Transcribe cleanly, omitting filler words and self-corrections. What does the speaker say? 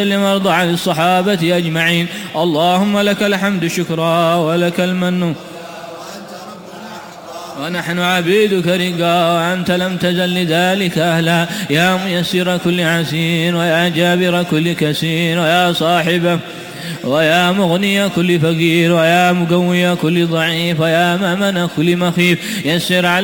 وارض عن الصحابة أجمعين. اللهم لك الحمد شكرا ولك المن ونحن عبيدك رقا، وأنت لم تزل لذلك أهلا. يا ميسر كل عسير، ويا جابر كل كسير، ويا صاحبه ويا مغني كل فقير، ويا مقوي كل ضعيف، ويا مأمن كل مخيف، يسر على